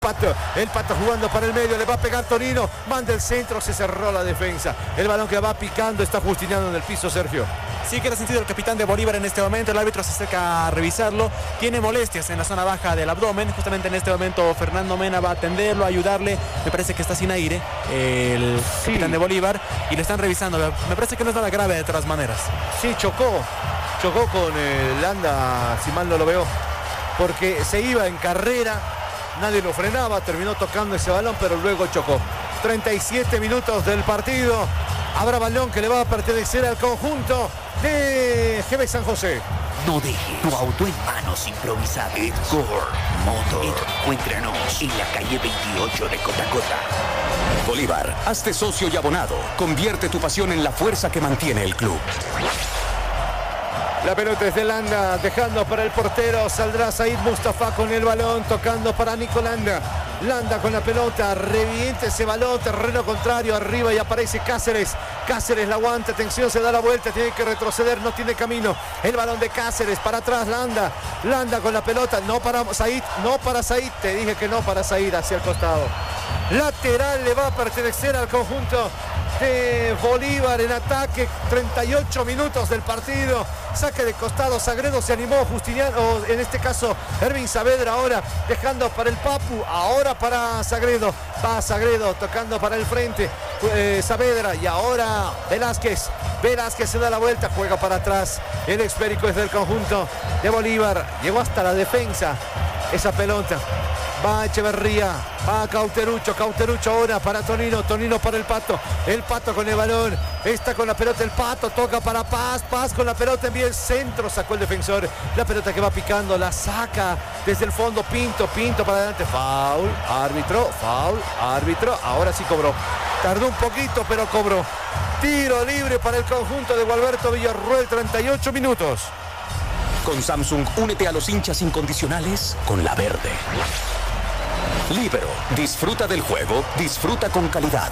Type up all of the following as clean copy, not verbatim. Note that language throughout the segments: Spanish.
El Pato jugando para el medio, le va a pegar Tonino, manda el centro, se cerró la defensa. El balón que va picando, está justiniano en el piso, Sergio. Sí que ha sentido el capitán de Bolívar en este momento. El árbitro se acerca a revisarlo. Tiene molestias en la zona baja del abdomen. Justamente en este momento Fernando Mena va a atenderlo, a ayudarle. Me parece que está sin aire el capitán de Bolívar y le están revisando. Me parece que no es nada grave de todas maneras. Sí, chocó con Landa, si mal no lo veo, porque se iba en carrera. Nadie lo frenaba, terminó tocando ese balón, pero luego chocó. 37 minutos del partido. Habrá balón que le va a pertenecer al conjunto de GB San José. No dejes tu auto en manos improvisadas. Edgar Motor. Encuéntranos en la calle 28 de Cotacota. Bolívar, hazte socio y abonado. Convierte tu pasión en la fuerza que mantiene el club. La pelota es de Landa, dejando para el portero. Saldrá Said Mustafa con el balón, tocando para Nico Landa. Landa con la pelota, reviente ese balón, terreno contrario, arriba y aparece Cáceres. Cáceres la aguanta, atención, se da la vuelta, tiene que retroceder, no tiene camino. El balón de Cáceres, para atrás Landa. Landa con la pelota, no para Said, no para Said. Te dije que no para Said, hacia el costado. Lateral le va a pertenecer al conjunto de Bolívar en ataque. 38 minutos del partido. Saque de costado, Sagredo se animó, Justiniano, en este caso Ervin Saavedra ahora, dejando para el Papu, ahora para Sagredo, va Sagredo tocando para el frente, Saavedra y ahora Velázquez se da la vuelta, juega para atrás, el esférico es del conjunto de Bolívar, llegó hasta la defensa esa pelota. Va Echeverría, va Cauterucho ahora para Tonino para el Pato con el balón, está con la pelota el Pato, toca para Paz con la pelota, envía el centro, sacó el defensor, la pelota que va picando, la saca desde el fondo, Pinto para adelante, foul, árbitro, ahora sí cobró, tardó un poquito pero cobró, tiro libre para el conjunto de Gualberto Villarroel, 38 minutos. Con Samsung, únete a los hinchas incondicionales con la verde. Líbero, disfruta del juego, disfruta con calidad.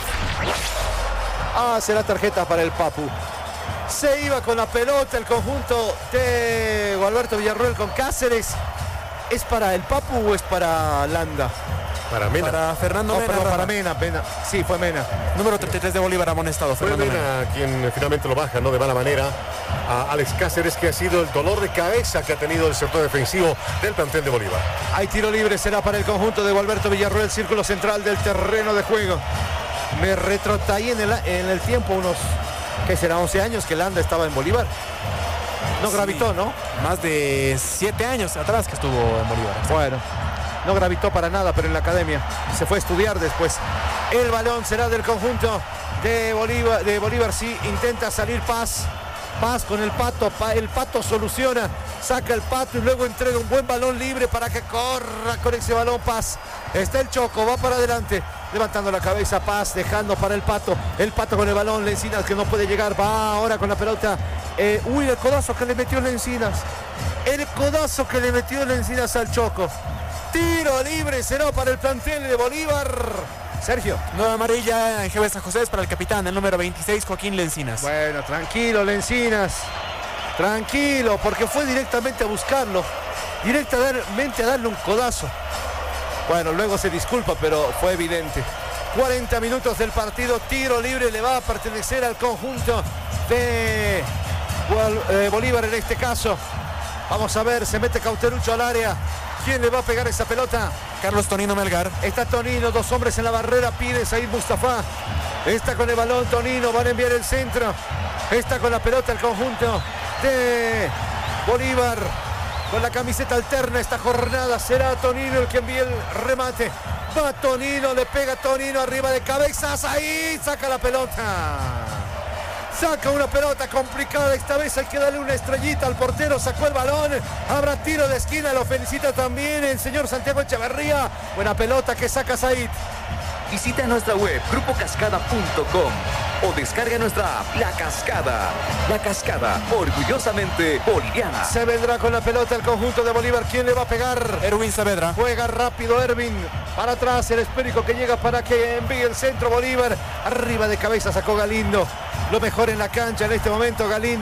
Será tarjeta para el Papu. Se iba con la pelota el conjunto de Gualberto Villarroel con Cáceres. ¿Es para el Papu o es para Landa? Para Mena. Para Fernando Mena. Perdón, para Mena. Sí, fue Mena. Número 33 de Bolívar amonestado. Fue Mena quien finalmente lo baja, ¿no? De mala manera a Alex Cáceres, que ha sido el dolor de cabeza que ha tenido el sector defensivo del plantel de Bolívar. Hay tiro libre, será para el conjunto de Gualberto Villarroel, círculo central del terreno de juego. Me retrotraí en el tiempo unos, ¿qué será? 11 años que Landa estaba en Bolívar. No gravitó, ¿no? Más de 7 años atrás que estuvo en Bolívar. Bueno, no gravitó para nada, pero en la academia se fue a estudiar después. El balón será del conjunto de Bolívar, sí, intenta salir Paz con el Pato soluciona, saca el Pato y luego entrega un buen balón libre para que corra con ese balón Paz. Está el Choco, va para adelante, levantando la cabeza Paz, dejando para el Pato con el balón, Lencinas que no puede llegar, va ahora con la pelota. El codazo que le metió Lencinas al Choco. Tiro libre será para el plantel de Bolívar. Sergio. Nueva amarilla en GB San José es para el capitán, el número 26, Joaquín Lencinas. Bueno, tranquilo Lencinas. Tranquilo, porque fue directamente a buscarlo. Directamente a darle un codazo. Bueno, luego se disculpa, pero fue evidente. 40 minutos del partido, tiro libre le va a pertenecer al conjunto de Bolívar en este caso. Vamos a ver, se mete Cauterucho al área. ¿Quién le va a pegar esa pelota? Carlos Tonino Melgar. Está Tonino, dos hombres en la barrera, pide Said Mustafa. Está con el balón Tonino, van a enviar el centro. Está con la pelota el conjunto de Bolívar. Con la camiseta alterna esta jornada será Tonino el que envíe el remate. Va Tonino, le pega Tonino arriba de cabeza. Said saca la pelota. Saca una pelota complicada, esta vez hay que darle una estrellita al portero, sacó el balón, habrá tiro de esquina, lo felicita también el señor Santiago Echeverría. Buena pelota que saca Said. Visita nuestra web grupocascada.com o descarga nuestra app La Cascada. La Cascada, orgullosamente boliviana. Se vendrá con la pelota el conjunto de Bolívar. ¿Quién le va a pegar? Erwin Saavedra. Juega rápido Erwin. Para atrás el esférico que llega para que envíe el centro Bolívar. Arriba de cabeza sacó Galindo. Lo mejor en la cancha en este momento Galindo.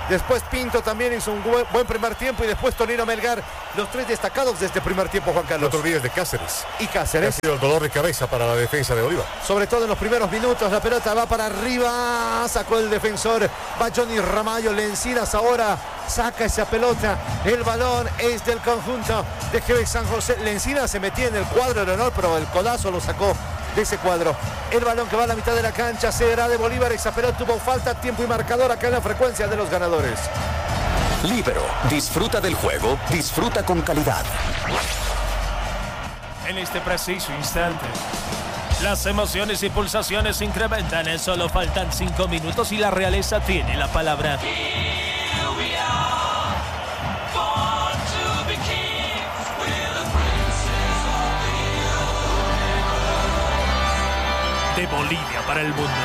Después Pinto también hizo un buen primer tiempo y después Tonino Melgar, los tres destacados de este primer tiempo, Juan Carlos. No te olvides de Cáceres. Y Que ha Cáceres. sido el dolor de cabeza para la defensa de Bolívar. Sobre todo en los primeros minutos, la pelota va para arriba, sacó el defensor, va Johnny Ramallo, Lencinas ahora saca esa pelota, el balón es del conjunto de GB San José. Lencinas se metía en el cuadro de honor, pero el codazo lo sacó de ese cuadro. El balón que va a la mitad de la cancha será de Bolívar. Esa pelota tuvo falta, tiempo y marcador acá en la frecuencia de los ganadores. Líbero, disfruta del juego, disfruta con calidad. En este preciso instante, las emociones y pulsaciones se incrementan. Solo faltan 5 minutos y la realeza tiene la palabra. De Bolivia para el mundo.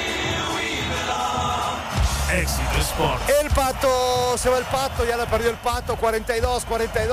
Éxito Sport. El Pato, se va el Pato, ya lo perdió el Pato. 42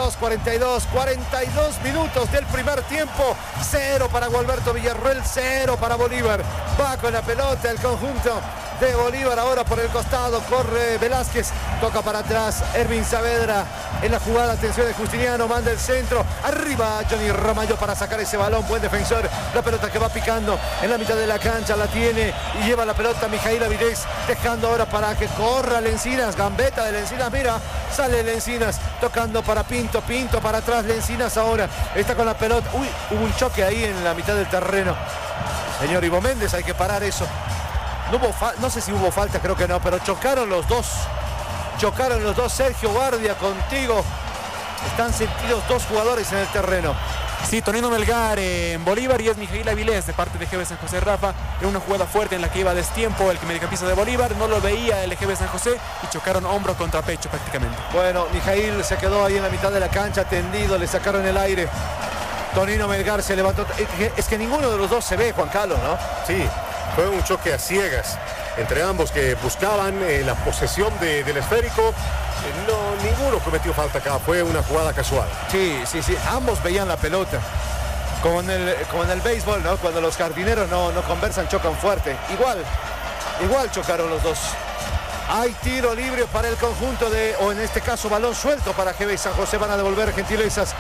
minutos del primer tiempo. 0 para Gualberto Villarroel, 0 para Bolívar. Va con la pelota el conjunto de Bolívar ahora por el costado. Corre Velázquez, toca para atrás Ervin Saavedra en la jugada. Atención de Justiniano, manda el centro. Arriba Johnny Ramallo para sacar ese balón. Buen defensor. La pelota que va picando en la mitad de la cancha. La tiene y lleva la pelota Mijail Avilés. Dejando ahora para que corra Lencinas. Gambeta de Lencinas. Mira, sale Lencinas tocando para Pinto. Pinto para atrás. Lencinas ahora está con la pelota. Uy, hubo un choque ahí en la mitad del terreno. Señor Ivo Méndez, hay que parar eso. No sé si hubo falta, creo que no, pero chocaron los dos. Chocaron los dos. Sergio Guardia, contigo. Están sentidos dos jugadores en el terreno. Sí, Tonino Melgar en Bolívar y es Mijail Avilés de parte de GB San José. Rafa, en una jugada fuerte en la que iba a destiempo el mediocampista de Bolívar, no lo veía el GB San José y chocaron hombro contra pecho prácticamente. Bueno, Mijail se quedó ahí en la mitad de la cancha, tendido, le sacaron el aire. Tonino Melgar se levantó. Es que ninguno de los dos se ve, Juan Carlos, ¿no? Sí, fue un choque a ciegas entre ambos que buscaban la posesión del esférico. No, ninguno cometió falta acá, fue una jugada casual. Sí, ambos veían la pelota. Como en el béisbol, ¿no? Cuando los jardineros no conversan, chocan fuerte. Igual chocaron los dos. Hay tiro libre para el conjunto o en este caso balón suelto para GB San José. Van a devolver gentilezas.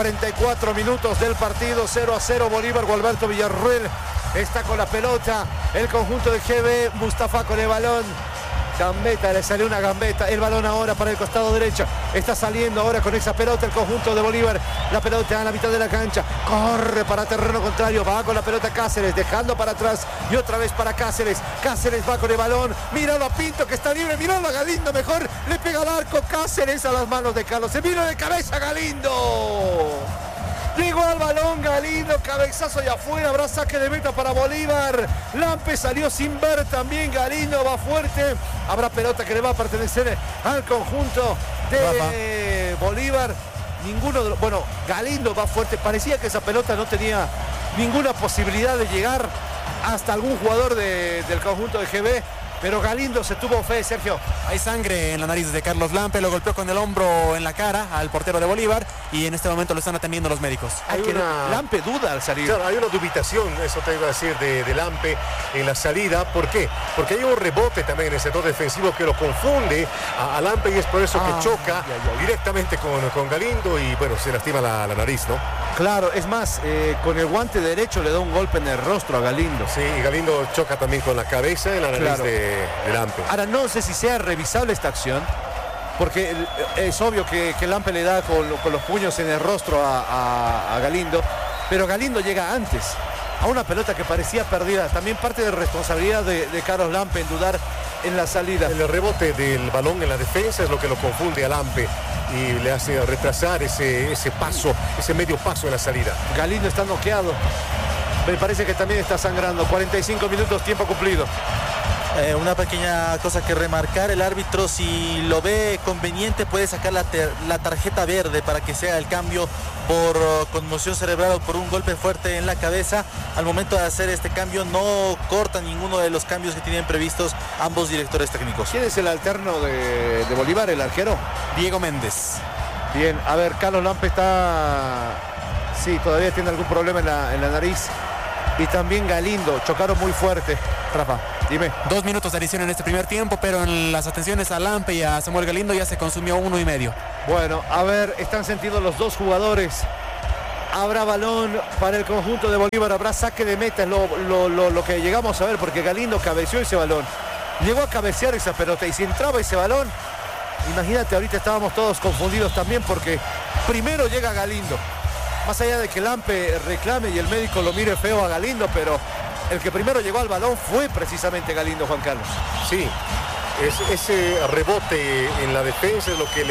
44 minutos del partido, 0-0 Bolívar. Gualberto Villarroel está con la pelota. El conjunto de GB, Mustafa con el balón. Gambeta, le salió una gambeta. El balón ahora para el costado derecho. Está saliendo ahora con esa pelota el conjunto de Bolívar. La pelota a la mitad de la cancha. Corre para terreno contrario. Va con la pelota Cáceres, dejando para atrás. Y otra vez para Cáceres. Cáceres va con el balón. Mirado a Pinto que está libre. Mirado a Galindo mejor. Le pega al arco Cáceres a las manos de Carlos. Se vino de cabeza Galindo. Llegó al balón Galindo, cabezazo y afuera, habrá saque de meta para Bolívar. Lampe salió sin ver también, Galindo va fuerte. Habrá pelota que le va a pertenecer al conjunto de Bolívar. Bueno, Galindo va fuerte. Parecía que esa pelota no tenía ninguna posibilidad de llegar hasta algún jugador del conjunto de GB. Pero Galindo se tuvo fe, Sergio. Hay sangre en la nariz de Carlos Lampe, lo golpeó con el hombro en la cara al portero de Bolívar y en este momento lo están atendiendo los médicos. Lampe duda al salir. Claro, hay una dubitación, eso te iba a decir, de Lampe en la salida. ¿Por qué? Porque hay un rebote también en el sector defensivo que lo confunde a Lampe y es por eso que choca directamente con Galindo y bueno, se lastima la nariz, ¿no? Claro, es más, con el guante derecho le da un golpe en el rostro a Galindo. Sí, y Galindo choca también con la cabeza en la nariz de Lampe. Ahora no sé si sea revisable esta acción, porque es obvio que Lampe le da con los puños en el rostro a Galindo, pero Galindo llega antes a una pelota que parecía perdida. También parte de responsabilidad de Carlos Lampe en dudar en la salida. El rebote del balón en la defensa es lo que lo confunde a Lampe y le hace retrasar ese paso, ese medio paso en la salida. Galindo está noqueado. Me parece que también está sangrando. 45 minutos, tiempo cumplido. Una pequeña cosa que remarcar, el árbitro si lo ve conveniente puede sacar la tarjeta verde para que sea el cambio por conmoción cerebral o por un golpe fuerte en la cabeza. Al momento de hacer este cambio no corta ninguno de los cambios que tienen previstos ambos directores técnicos. ¿Quién es el alterno de Bolívar, el arquero? Diego Méndez. Bien, a ver, Carlos Lampe está... Sí, todavía tiene algún problema en la nariz. Y también Galindo, chocaron muy fuerte, Rafa. Dime. 2 minutos de adición en este primer tiempo, pero en las atenciones a Lampe y a Samuel Galindo ya se consumió 1,5. Bueno, a ver, están sentidos los dos jugadores. Habrá balón para el conjunto de Bolívar, habrá saque de meta, es lo que llegamos a ver, porque Galindo cabeceó ese balón. Llegó a cabecear esa pelota y si entraba ese balón, imagínate, ahorita estábamos todos confundidos también porque primero llega Galindo. Más allá de que Lampe reclame y el médico lo mire feo a Galindo, pero el que primero llegó al balón fue precisamente Galindo, Juan Carlos. Sí, ese rebote en la defensa es lo que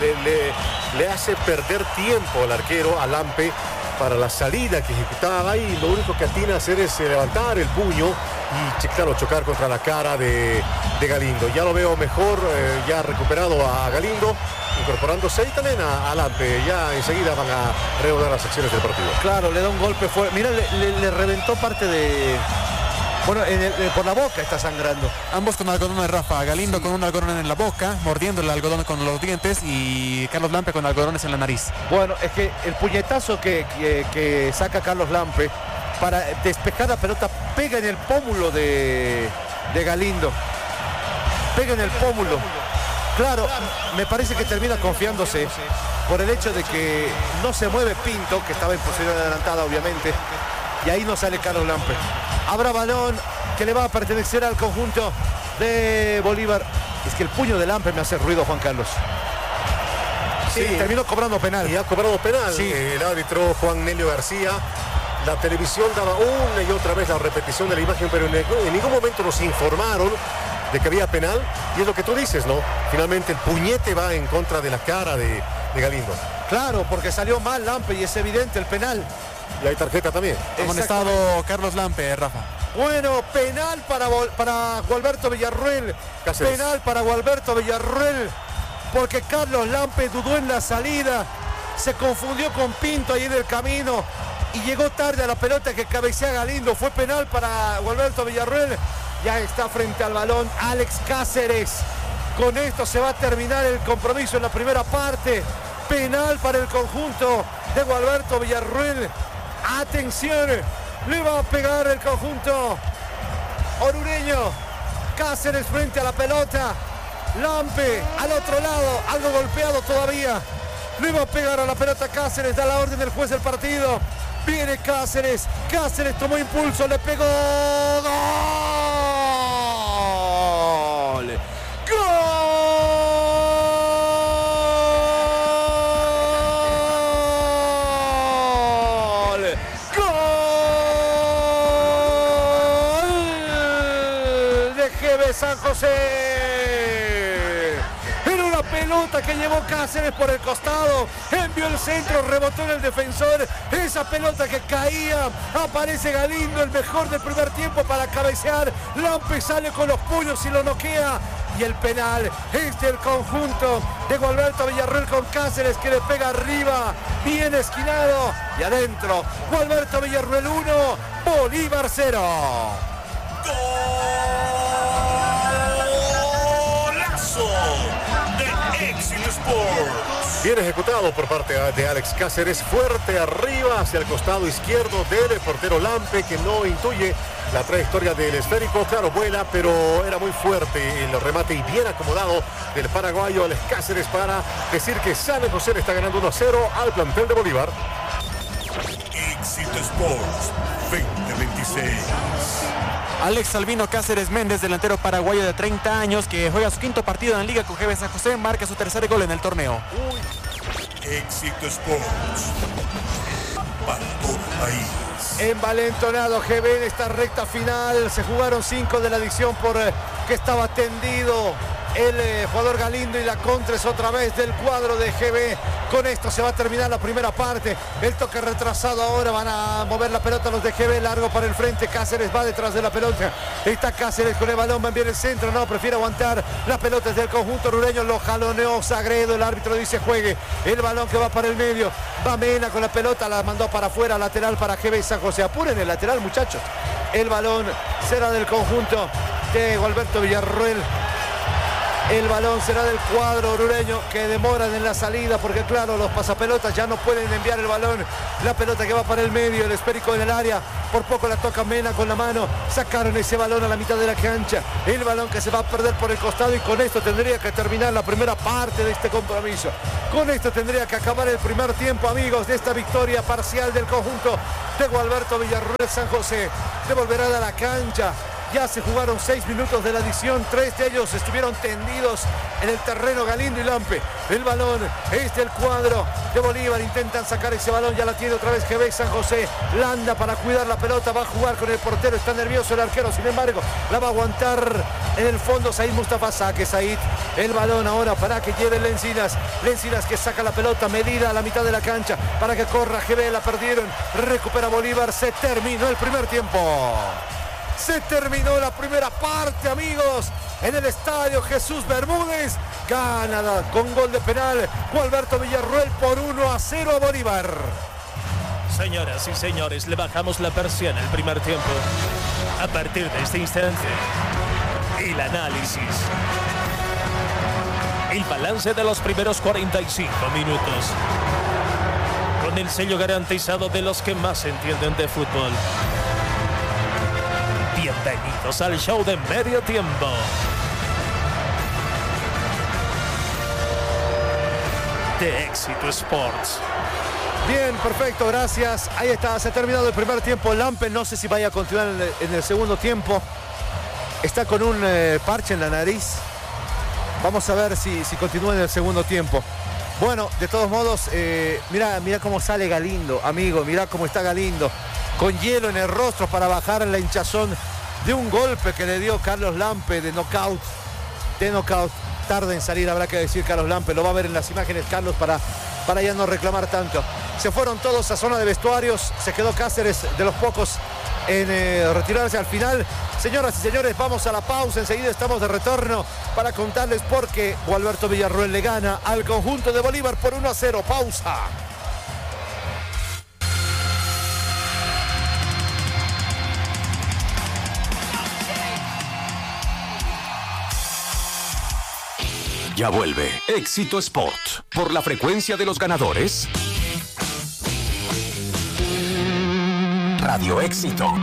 le hace perder tiempo al arquero, a Lampe, para la salida que ejecutaba, y lo único que atina a hacer es levantar el puño y, claro, chocar contra la cara de Galindo. Ya lo veo mejor, ya recuperado a Galindo, incorporándose, y también a Lampe. Ya enseguida van a reanudar las acciones del partido. Claro, le da un golpe fuerte. Mira, le reventó parte de... Bueno, por la boca está sangrando. Ambos con algodones, Rafa. Galindo con un algodón en la boca, mordiendo el algodón con los dientes, y Carlos Lampe con algodones en la nariz. Bueno, es que el puñetazo que saca Carlos Lampe para despejar la pelota pega en el pómulo de Galindo. Pega en el pómulo. Claro, me parece que termina confiándose por el hecho de que no se mueve Pinto, que estaba en posición adelantada, obviamente. Y ahí no sale Carlos Lampe. Habrá balón que le va a pertenecer al conjunto de Bolívar. Es que el puño de Lampe me hace ruido, Juan Carlos. Sí, terminó cobrando penal. Y ha cobrado penal. Sí. El árbitro Juan Nelio García. La televisión daba una y otra vez la repetición de la imagen, pero en ningún momento nos informaron de que había penal. Y es lo que tú dices, ¿no? Finalmente el puñete va en contra de la cara de Galindo. Claro, porque salió mal Lampe y es evidente el penal. Y hay tarjeta también. Amonestado Carlos Lampe, Rafa. Bueno, penal para Gualberto Villarruel. Cáceres. Penal para Gualberto Villarruel. Porque Carlos Lampe dudó en la salida. Se confundió con Pinto ahí en el camino. Y llegó tarde a la pelota que cabecea Galindo. Fue penal para Gualberto Villarruel. Ya está frente al balón Alex Cáceres. Con esto se va a terminar el compromiso en la primera parte. Penal para el conjunto de Gualberto Villarruel. Atención, le va a pegar el conjunto orureño. Cáceres frente a la pelota. Lampe al otro lado, algo golpeado todavía. Le va a pegar a la pelota Cáceres, da la orden del juez del partido. Viene Cáceres, Cáceres tomó impulso, le pegó. ¡Gol! ¡Gol! San José. Era una pelota que llevó Cáceres por el costado, envió el centro, rebotó en el defensor. Esa pelota que caía, aparece Galindo, el mejor del primer tiempo, para cabecear. Lampe sale con los puños y lo noquea. Y el penal es del conjunto de Gualberto Villarruel con Cáceres, que le pega arriba, bien esquinado. Y adentro, Gualberto Villarruel 1, Bolívar 0. De Éxito Sports. Bien ejecutado por parte de Alex Cáceres, fuerte arriba hacia el costado izquierdo del portero Lampe, que no intuye la trayectoria del esférico. Claro, vuela, pero era muy fuerte el remate y bien acomodado del paraguayo Alex Cáceres para decir que San José le está ganando 1-0 al plantel de Bolívar. Éxito Sports 2026. Alex Albino Cáceres Méndez, delantero paraguayo de 30 años, que juega su quinto partido en la Liga con GB San José, marca su tercer gol en el torneo. Éxito Sports para todo el país. Envalentonado GB en esta recta final. Se jugaron 5 de la adición por que estaba tendido el jugador Galindo, y la contra es otra vez del cuadro de GB. Con esto se va a terminar la primera parte. El toque retrasado ahora, van a mover la pelota los de GB, largo para el frente. Cáceres va detrás de la pelota. Está Cáceres con el balón, va a enviar el centro, no, prefiere aguantar. La pelota es del conjunto orureño, lo jaloneó Sagredo, el árbitro dice juegue. El balón que va para el medio, va Mena con la pelota, la mandó para afuera, lateral para GB San José. Apuren el lateral, muchachos. El balón será del conjunto de Gualberto Villarruel. El balón será del cuadro orureño, que demoran en la salida porque, claro, los pasapelotas ya no pueden enviar el balón. La pelota que va para el medio, el esférico en el área. por poco la toca Mena con la mano, sacaron ese balón a la mitad de la cancha, el balón que se va a perder por el costado y con esto tendría que terminar la primera parte de este compromiso. Con esto tendría que acabar el primer tiempo, amigos, de esta victoria parcial del conjunto de Gualberto Villarroel San José. Devolverá a la cancha. Ya se jugaron 6 minutos de la adición, 3 de ellos estuvieron tendidos en el terreno Galindo y Lampe. El balón es del cuadro de Bolívar, intentan sacar ese balón, ya la tiene otra vez GB San José. Landa para cuidar la pelota, va a jugar con el portero, está nervioso el arquero, sin embargo, la va a aguantar en el fondo Said Mustafa. Saque Said, el balón ahora para que lleve Lencinas. Lencinas que saca la pelota medida a la mitad de la cancha para que corra GB, la perdieron, recupera Bolívar, se terminó el primer tiempo. Se terminó la primera parte, amigos, en el estadio Jesús Bermúdez. Gana con gol de penal Gualberto Villarroel por 1-0 a Bolívar. Señoras y señores, le bajamos la persiana el primer tiempo. A partir de este instante, el análisis. El balance de los primeros 45 minutos. Con el sello garantizado de los que más entienden de fútbol. Bienvenidos al show de medio tiempo. De Éxito Sports. Bien, perfecto, gracias. Ahí está, se ha terminado el primer tiempo. Lampe, no sé si vaya a continuar en el segundo tiempo. Está con un parche en la nariz. Vamos a ver si continúa en el segundo tiempo. Bueno, de todos modos, mira cómo sale Galindo, amigo. Mira cómo está Galindo. Con hielo en el rostro para bajar la hinchazón de un golpe que le dio Carlos Lampe de knockout. Tarde en salir, habrá que decir Carlos Lampe. Lo va a ver en las imágenes Carlos para ya no reclamar tanto. Se fueron todos a zona de vestuarios. Se quedó Cáceres de los pocos en retirarse al final. Señoras y señores, vamos a la pausa. Enseguida estamos de retorno para contarles por qué Gualberto Villarroel le gana al conjunto de Bolívar por 1-0. Pausa. Ya vuelve Éxito Sport por la frecuencia de los ganadores. Radio Éxito.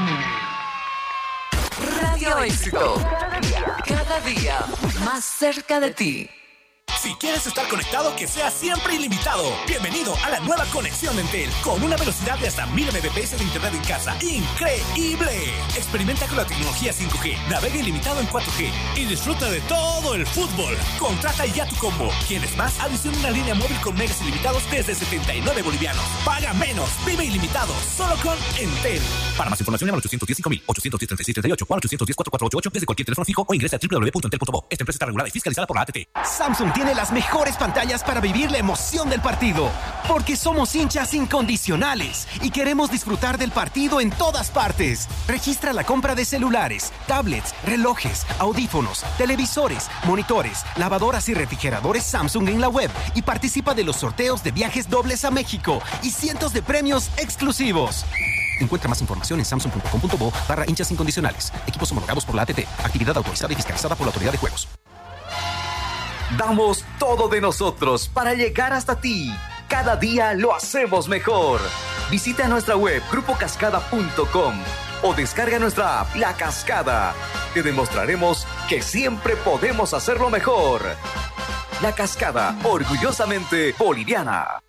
Radio Éxito. Cada día más cerca de ti. Si quieres estar conectado, que sea siempre ilimitado. Bienvenido a la nueva conexión de Entel, con una velocidad de hasta 1000 Mbps de internet en casa. ¡Increíble! Experimenta con la tecnología 5G, navega ilimitado en 4G y disfruta de todo el fútbol. Contrata ya tu combo. ¿Quieres más? Adiciona una línea móvil con megas ilimitados desde 79 bolivianos. Paga menos, vive ilimitado, solo con Entel. Para más información, llama al 810-5000, 810-3638 o al 810-4488 desde cualquier teléfono fijo o ingresa a www.entel.bo. Esta empresa está regulada y fiscalizada por la ATT. Samsung tiene las mejores pantallas para vivir la emoción del partido, porque somos hinchas incondicionales y queremos disfrutar del partido en todas partes. Registra la compra de celulares, tablets, relojes, audífonos, televisores, monitores, lavadoras y refrigeradores Samsung en la web y participa de los sorteos de viajes dobles a México y cientos de premios exclusivos. Encuentra más información en samsung.com.bo/hinchas incondicionales. Equipos homologados por la ATT. Actividad autorizada y fiscalizada por la Autoridad de Juegos. Damos todo de nosotros para llegar hasta ti. Cada día lo hacemos mejor. Visita nuestra web grupocascada.com o descarga nuestra app La Cascada. Te demostraremos que siempre podemos hacerlo mejor. La Cascada, orgullosamente boliviana.